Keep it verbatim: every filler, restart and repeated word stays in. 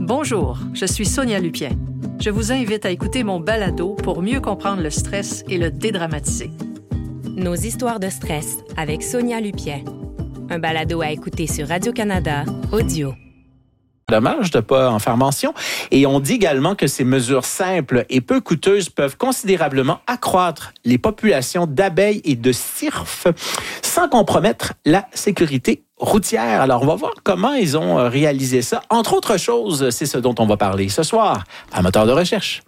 Bonjour, je suis Sonia Lupien. Je vous invite à écouter mon balado pour mieux comprendre le stress et le dédramatiser. Nos histoires de stress avec Sonia Lupien. Un balado à écouter sur Radio-Canada Audio. Dommage de ne pas en faire mention. Et on dit également que ces mesures simples et peu coûteuses peuvent considérablement accroître les populations d'abeilles et de cirfes sans compromettre la sécurité routière. Alors, on va voir comment ils ont réalisé ça. Entre autres choses, c'est ce dont on va parler ce soir à Moteur de recherche.